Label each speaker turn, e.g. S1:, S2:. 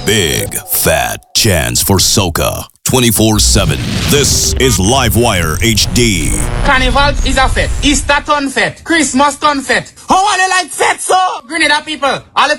S1: big, fat chance for soca 24/7. This is Livewire HD.
S2: Carnival is a fete. Easter turn fete. Christmas turn fete. How are they like fete so? Grenada people. All the